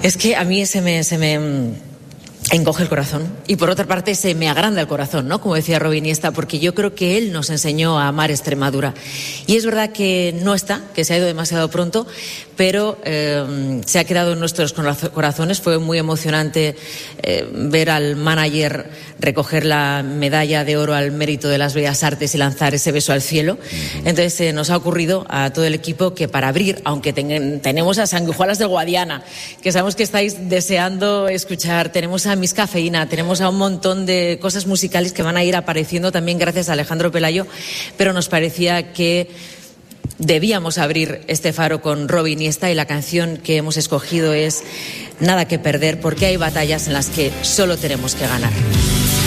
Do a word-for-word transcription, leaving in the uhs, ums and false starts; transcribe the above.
Es que a mí se me, se me encoge el corazón y por otra parte se me agranda el corazón, ¿no? Como decía Robin Iniesta, porque yo creo que él nos enseñó a amar Extremadura. Y es verdad que no está, que se ha ido demasiado pronto, pero eh, se ha quedado en nuestros corazones. Fue muy emocionante eh, ver al manager recoger la medalla de oro al mérito de las bellas artes y lanzar ese beso al cielo. Uh-huh. Entonces eh, nos ha ocurrido a todo el equipo que para abrir, aunque ten- tenemos a Sanguijuelas del Guadiana, que sabemos que estáis deseando escuchar, tenemos a Miss Cafeína, tenemos a un montón de cosas musicales que van a ir apareciendo también gracias a Alejandro Pelayo, pero nos parecía que debíamos abrir este faro con Robin Iniesta y la canción que hemos escogido es Nada que perder, porque hay batallas en las que solo tenemos que ganar.